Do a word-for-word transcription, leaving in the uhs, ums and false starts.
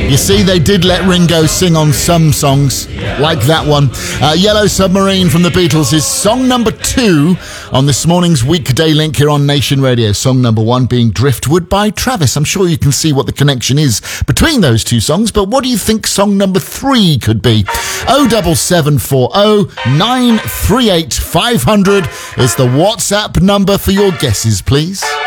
You see, they did let Ringo sing on some songs, like that one. Uh, Yellow Submarine from the Beatles is song number two on this morning's Weekday Link here on Nation Radio. Song number one being Driftwood by Travis. I'm sure you can see what the connection is between those two songs, but what do you think song number three could be? oh seven seven four oh nine three eight five hundred is the WhatsApp number for your guesses, please.